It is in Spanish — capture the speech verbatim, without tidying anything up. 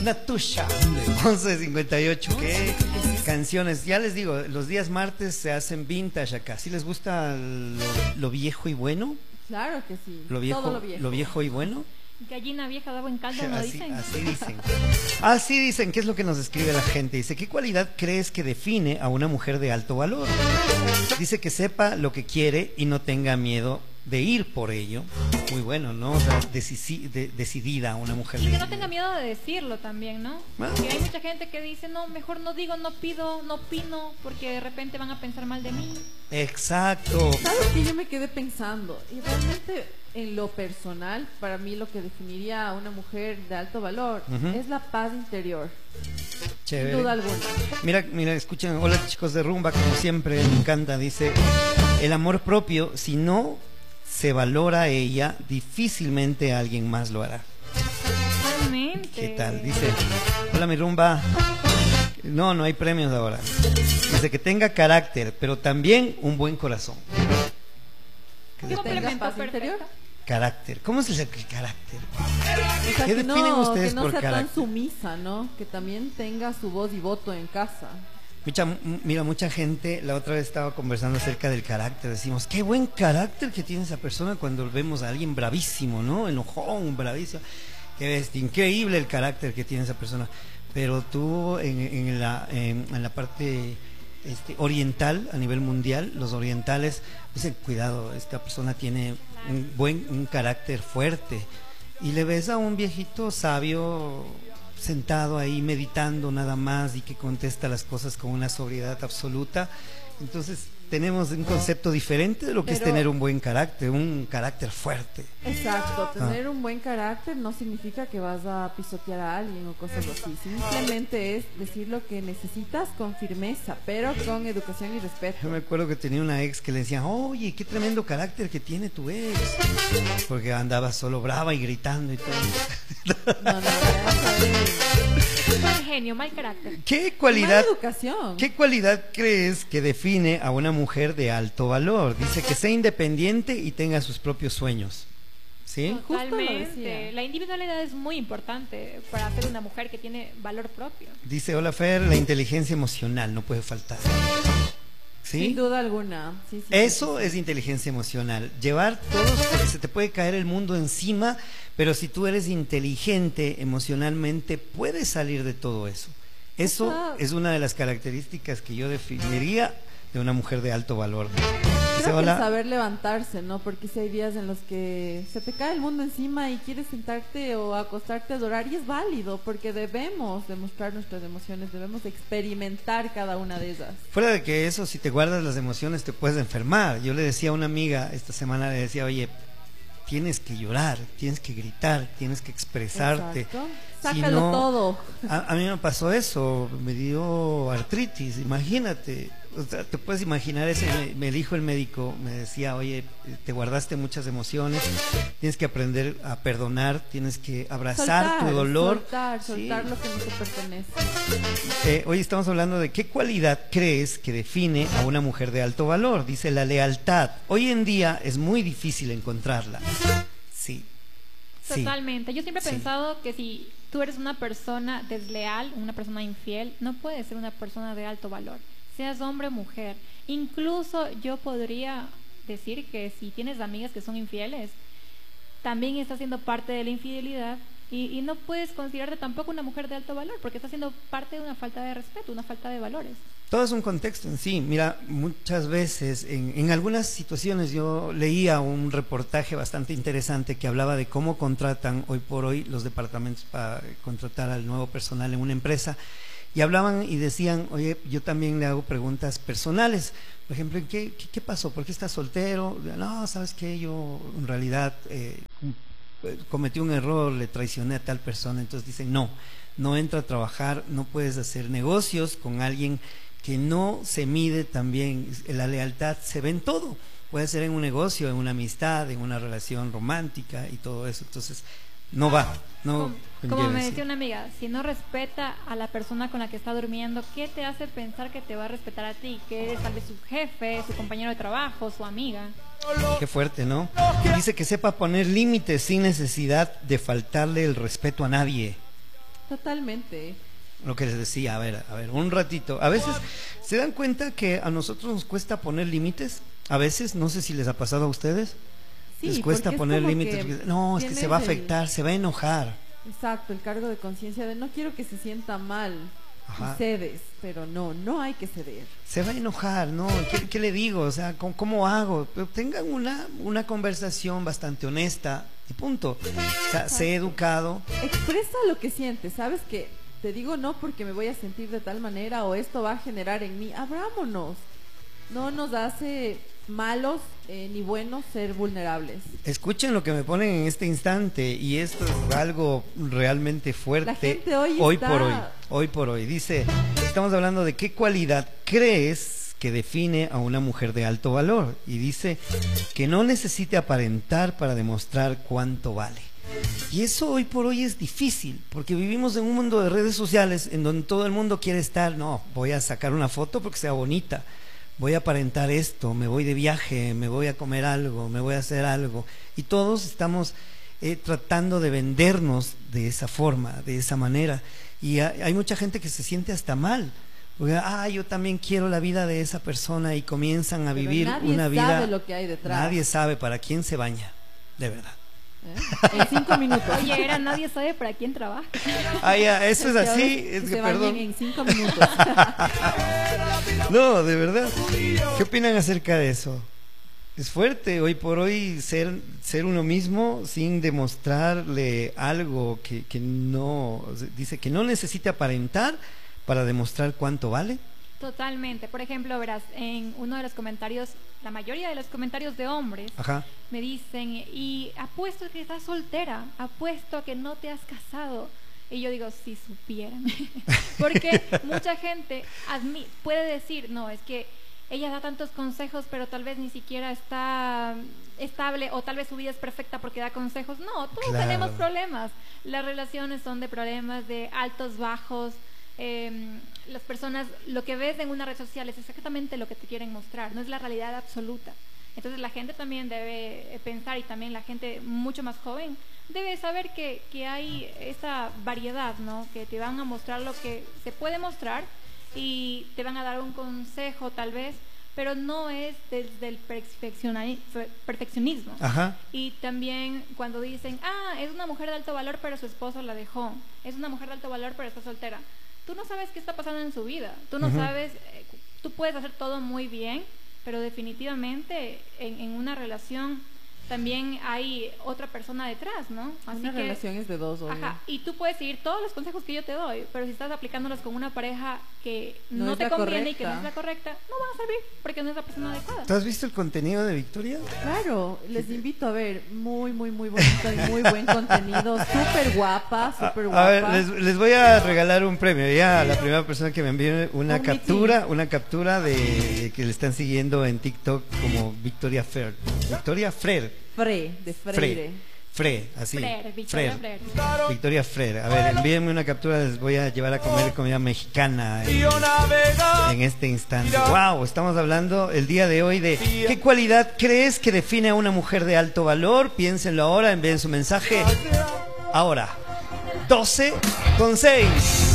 Natusha, once cincuenta y ocho. ¿Qué canciones? Ya les digo, los días martes se hacen vintage acá. ¿Sí les gusta lo, lo viejo y bueno? Claro que sí. Lo viejo, todo lo viejo. Lo viejo y bueno. Gallina vieja da buen caldo, ¿no así, dicen? así dicen. Así dicen. ¿Qué es lo que nos escribe la gente? Dice, ¿qué cualidad crees que define a una mujer de alto valor? Dice que sepa lo que quiere y no tenga miedo de ir por ello. Muy bueno, ¿no? O sea, decisi de, decidida, una mujer Y que decidida. no tenga miedo de decirlo también, ¿no? Ah. Porque hay mucha gente que dice, no, mejor no digo, no pido, no opino, porque de repente van a pensar mal de mí. Exacto. ¿Sabes qué? Yo me quedé pensando, y realmente en lo personal, para mí lo que definiría a una mujer de alto valor Uh-huh. es la paz interior. Chévere. Sin duda alguna. Mira, mira, escuchen, hola chicos de Rumba, como siempre, me encanta, dice, el amor propio, si no se valora a ella, difícilmente alguien más lo hará. Totalmente. ¿Qué tal? Dice, hola mi Rumba, no, no hay premios ahora. Dice que tenga carácter, pero también un buen corazón. ¿Qué Que tenga complemento paz perfecto? interior. Carácter, ¿cómo es el carácter? O sea, ¿Qué que definen no, ustedes que no por sea carácter? tan sumisa, ¿no? Que también tenga su voz y voto en casa. Mucha, mira, mucha gente, la otra vez estaba conversando acerca del carácter, decimos, qué buen carácter que tiene esa persona cuando vemos a alguien bravísimo, ¿no? Enojón, bravísimo, qué bestia, increíble el carácter que tiene esa persona, pero tú en, en, la, en, en la parte este, oriental, a nivel mundial, los orientales dicen, cuidado, esta persona tiene un buen un carácter fuerte, y le ves a un viejito sabio sentado ahí meditando nada más y que contesta las cosas con una sobriedad absoluta. Entonces tenemos un concepto diferente de lo que Pero, es tener un buen carácter, un carácter fuerte. Exacto, tener un buen carácter no significa que vas a pisotear a alguien o cosas así. Simplemente es decir lo que necesitas con firmeza, pero con educación y respeto. Yo me acuerdo que tenía una ex que le decían, oye, qué tremendo carácter que tiene tu ex, porque andaba solo brava y gritando y todo. No, no, ya Mal genio, mal carácter. ¿Qué cualidad, Mala educación. ¿Qué cualidad crees que define a una mujer de alto valor? Dice que sea independiente y tenga sus propios sueños. ¿Sí? Justo lo Totalmente. decía. La individualidad es muy importante para ser una mujer que tiene valor propio. Dice, hola Fer, la inteligencia emocional no puede faltar. ¿Sí? Sin duda alguna. Sí, sí, Eso sí, sí. es inteligencia emocional. Llevar todos, porque se te puede caer el mundo encima, pero si tú eres inteligente emocionalmente, puedes salir de todo eso. Eso Ajá. es una de las características que yo definiría de una mujer de alto valor. Dice, Creo que el hola, saber levantarse, ¿no? Porque si hay días en los que se te cae el mundo encima y quieres sentarte o acostarte a adorar, y es válido, porque debemos demostrar nuestras emociones, debemos experimentar cada una de ellas. fuera de que eso, si te guardas las emociones te puedes enfermar. Yo le decía a una amiga esta semana, le decía, oye, tienes que llorar, tienes que gritar, tienes que expresarte. Exacto. Si Sácalo no- todo. A, a mí me pasó eso, me dio artritis, imagínate. O sea, te puedes imaginar ese, me, me dijo el médico, me decía, oye, te guardaste muchas emociones, tienes que aprender a perdonar, tienes que abrazar Soltar, tu dolor. Soltar, Sí. soltar lo que no te pertenece. Eh, hoy estamos hablando de qué cualidad crees que define a una mujer de alto valor. Dice la lealtad. Hoy en día es muy difícil encontrarla. Sí. Sí. Totalmente. Yo siempre he Sí. pensado que si tú eres una persona desleal, una persona infiel, no puedes ser una persona de alto valor, seas hombre o mujer. Incluso yo podría decir que si tienes amigas que son infieles, también está siendo parte de la infidelidad y, y no puedes considerarte tampoco una mujer de alto valor porque está siendo parte de una falta de respeto, una falta de valores. Todo es un contexto en sí. Mira, muchas veces, en, en algunas situaciones, yo leía un reportaje bastante interesante que hablaba de cómo contratan hoy por hoy los departamentos para contratar al nuevo personal en una empresa. Y hablaban y decían, oye, yo también le hago preguntas personales. Por ejemplo, ¿qué, qué, qué pasó? ¿Por qué estás soltero? No, ¿sabes qué? Yo en realidad eh, cometí un error, le traicioné a tal persona. Entonces dicen, no, no entra a trabajar, no puedes hacer negocios con alguien que no se mide también. La lealtad se ve en todo. Puede ser en un negocio, en una amistad, en una relación romántica y todo eso. Entonces, no va, no Como, como conlleva me eso. decía una amiga, si no respeta a la persona con la que está durmiendo, ¿qué te hace pensar que te va a respetar a ti? Que eres tal vez su jefe, su compañero de trabajo, su amiga. Qué fuerte, ¿no? Dice que sepa poner límites sin necesidad de faltarle el respeto a nadie. Totalmente. Lo que les decía, a ver, a ver, un ratito. A veces se dan cuenta que a nosotros nos cuesta poner límites. A veces, no sé si les ha pasado a ustedes. Sí, les cuesta porque es poner como límites. que No, es que se tienes va a el- afectar, se va a enojar. Exacto, el cargo de conciencia de no quiero que se sienta mal. Ajá. Y cedes, pero no, no hay que ceder. Se va a enojar, ¿no? ¿Qué, qué le digo? O sea, ¿cómo, cómo hago? Pero tengan una, una conversación bastante honesta y punto. O sea, sé educado. Expresa lo que sientes, sabes que te digo no porque me voy a sentir de tal manera o esto va a generar en mí. Abrámonos. No nos hace malos eh, ni buenos ser vulnerables. Escuchen lo que me ponen en este instante y esto es algo realmente fuerte. La gente hoy está- por hoy, hoy por hoy. Dice, estamos hablando de qué cualidad crees que define a una mujer de alto valor y dice que no necesite aparentar para demostrar cuánto vale. Y eso hoy por hoy es difícil, porque vivimos en un mundo de redes sociales en donde todo el mundo quiere estar, no, voy a sacar una foto porque sea bonita, voy a aparentar esto, me voy de viaje, me voy a comer algo, me voy a hacer algo. Y todos estamos eh, tratando de vendernos de esa forma, de esa manera. Y ha, hay mucha gente que se siente hasta mal. Porque, ah, yo también quiero la vida de esa persona y comienzan a Pero vivir nadie una sabe vida. lo que hay detrás. Nadie sabe para quién se baña, de verdad. ¿Eh? En cinco minutos. Oye, era nadie sabe para quién trabaja. Ah, ya, eso es Que ahora así, es se que bañen perdón. en cinco minutos. No, de verdad. ¿Qué opinan acerca de eso? Es fuerte hoy por hoy ser, ser uno mismo sin demostrarle algo que, que no, dice que no necesita aparentar para demostrar cuánto vale. Totalmente. Por ejemplo, verás, en uno de los comentarios, la mayoría de los comentarios de hombres Ajá. me dicen, y apuesto a que estás soltera, apuesto a que no te has casado. Y yo digo, si supieran. Porque mucha gente admi- puede decir, no, es que ella da tantos consejos, pero tal vez ni siquiera está estable, o tal vez su vida es perfecta porque da consejos. No, todos Claro. tenemos problemas. Las relaciones son de problemas, de altos, bajos. Eh, las personas, lo que ves en una red social es exactamente lo que te quieren mostrar, no es la realidad absoluta. Entonces la gente también debe pensar, y también la gente mucho más joven debe saber que, que hay esa variedad, ¿no? Que te van a mostrar lo que se puede mostrar y te van a dar un consejo tal vez, pero no es desde el perfeccioni- perfeccionismo. Ajá. Y también cuando dicen, ah, es una mujer de alto valor pero su esposo la dejó, es una mujer de alto valor pero está soltera. Tú no sabes qué está pasando en su vida, tú no Ujú. sabes, eh, tú puedes hacer todo muy bien, pero definitivamente en, en una relación también hay otra persona detrás, ¿no? Así Una que, relación es de dos, obvio. ajá, y tú puedes seguir todos los consejos que yo te doy, pero si estás aplicándolos con una pareja que No no, es te la conviene y que no correcta. es la correcta, no van a servir porque no es la persona adecuada. ¿Tú has visto el contenido de Victoria? Claro, les invito a ver, muy, muy, muy bonito y muy buen contenido, súper guapa, súper guapa. A ver, les, les voy a regalar un premio. Ya la primera persona que me envíe una Un captura, una captura de, de que le están siguiendo en TikTok como Victoria Fer. Victoria Frer. Fre, de Freire. Fre, así. Frer, Victoria Frer. Frer. Victoria Frer. A ver, envíenme una captura, les voy a llevar a comer comida mexicana en, en este instante. Wow, estamos hablando el día de hoy de qué cualidad crees que define a una mujer de alto valor. Piénsenlo ahora, envíen su mensaje ahora. doce con seis.